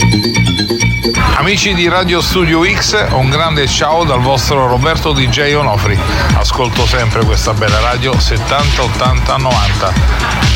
Amici di Radio Studio X, un grande ciao dal vostro Roberto DJ Onofri. Ascolto sempre questa bella radio 70, 80, 90.